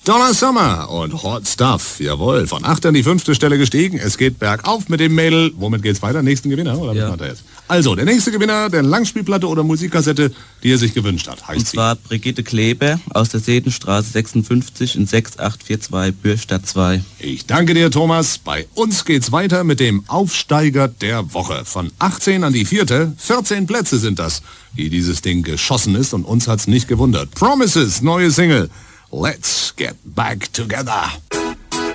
Donna Summer und Hot Stuff, jawohl, von 8 an die 5. Stelle gestiegen. Es geht bergauf mit dem Mädel. Womit geht's weiter? Nächsten Gewinner, oder was macht er jetzt? Also, der nächste Gewinner der Langspielplatte oder Musikkassette, die er sich gewünscht hat, heißt und zwar Brigitte Kleber aus der Sedenstraße 56 in 6842 Bürstadt 2. Ich danke dir, Thomas. Bei uns geht's weiter mit dem Aufsteiger der Woche. Von 18 an die 4. 14 Plätze sind das, die dieses Ding geschossen ist, und uns hat's nicht gewundert. Promises, neue Single. Let's get back together.